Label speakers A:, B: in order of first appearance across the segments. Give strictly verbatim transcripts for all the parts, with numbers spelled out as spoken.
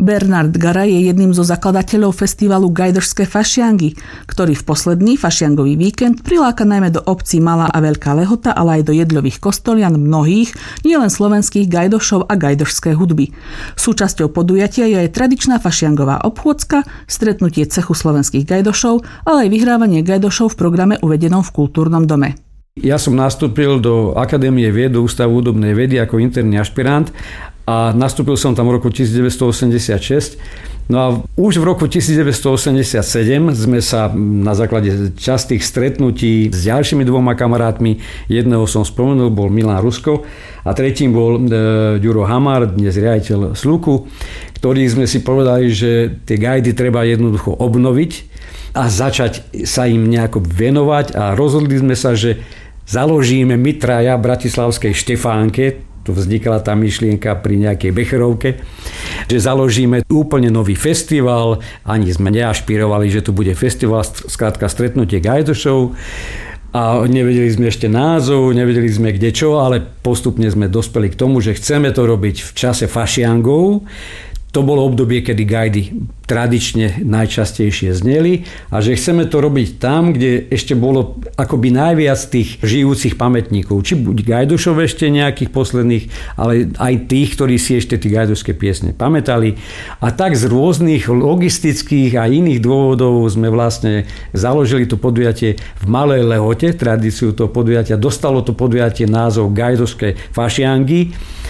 A: Bernard Garaj je jedným zo zakladateľov festivalu Gajdošské fašiangy, ktorý v posledný fašiangový víkend priláka najmä do obcí Malá a Veľká Lehota, ale aj do jedľových kostolian mnohých, nielen slovenských gajdošov a gajdošské hudby. Súčasťou podujatia je aj tradičná fašiangová obchôdzka, stretnutie cechu slovenských gajdošov, ale aj vyhrávanie gajdošov v programe uvedenom v Kultúrnom dome.
B: Ja som nastúpil do Akadémie vied, do Ústavu hudobnej vedy ako interný ašpirant a nastúpil som tam v roku devätnásťstoosemdesiatšesť. No a už v roku devätnásťstoosemdesiatsedem sme sa na základe častých stretnutí s ďalšími dvoma kamarátmi, jedného som spomenul, bol Milan Rusko a tretím bol e, Ďuro Hamar, dnes riaditeľ Sluku, ktorý sme si povedali, že tie gajdy treba jednoducho obnoviť a začať sa im nejako venovať a rozhodli sme sa, že založíme my traja v bratislavskej Štefánke, tu vznikla tá myšlienka pri nejakej Becherovke, že založíme úplne nový festival, ani sme neašpirovali, že tu bude festival, skrátka stretnutie gajdošov a nevedeli sme ešte názov, nevedeli sme kde čo, ale postupne sme dospeli k tomu, že chceme to robiť v čase fašiangov. To bolo obdobie, kedy gajdy tradične najčastejšie zneli a že chceme to robiť tam, kde ešte bolo akoby najviac tých žijúcich pamätníkov. Či buď gajdošov ešte nejakých posledných, ale aj tých, ktorí si ešte tie gajdošské piesne pamätali. A tak z rôznych logistických a iných dôvodov sme vlastne založili to podujatie v Malej Lehote, tradíciu toho podujatia. Dostalo to podujatie názov Gajdošské fašiangy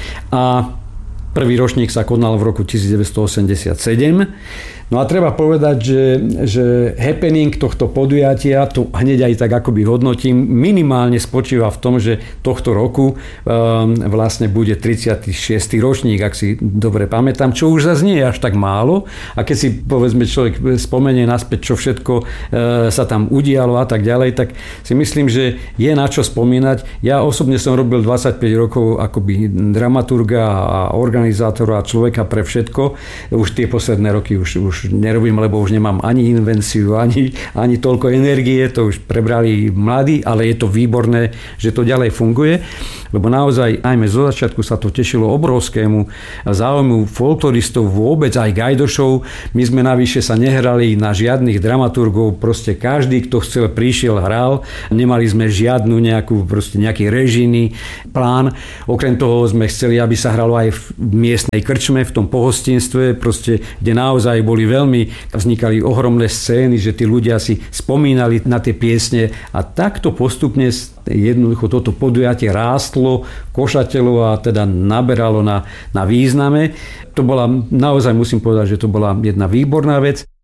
B: a prvý ročník sa konal v roku devätnásťstoosemdesiatsedem. No a treba povedať, že, že happening tohto podujatia, tu hneď aj tak akoby hodnotím, minimálne spočíva v tom, že tohto roku um, vlastne bude tridsiaty šiesty ročník, ak si dobre pamätám, čo už zase nie je až tak málo. A keď si povedzme človek spomenie naspäť, čo všetko uh, sa tam udialo a tak ďalej, tak si myslím, že je na čo spomínať. Ja osobne som robil dvadsaťpäť rokov akoby dramaturga a organizátora a človeka pre všetko. Už tie posledné roky už, už nerobím, lebo už nemám ani invenciu, ani, ani toľko energie, to už prebrali mladí, ale je to výborné, že to ďalej funguje, lebo naozaj najmä zo začiatku sa to tešilo obrovskému záujmu folkloristov, vôbec aj gajdošov. My sme navyše sa nehrali na žiadnych dramaturgov, proste každý, kto chcel, prišiel, hral, nemali sme žiadnu nejakú, proste nejaký režijný plán. Okrem toho sme chceli, aby sa hralo aj v miestnej krčme, v tom pohostinstve, proste, kde naozaj boli veľmi, vznikali ohromné scény, že tí ľudia si spomínali na tie piesne a takto postupne jednoducho toto podujatie rástlo, košatelo a teda naberalo na, na význame. To bola, naozaj musím povedať, že to bola jedna výborná vec.